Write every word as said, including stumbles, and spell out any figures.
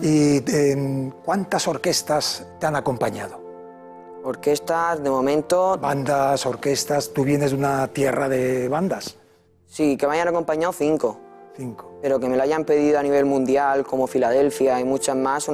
¿Y eh, cuántas orquestas te han acompañado? Orquestas, de momento... Bandas, orquestas, tú vienes de una tierra de bandas. Sí, que me hayan acompañado cinco. Cinco. Pero que me lo hayan pedido a nivel mundial, como Filadelfia y muchas más,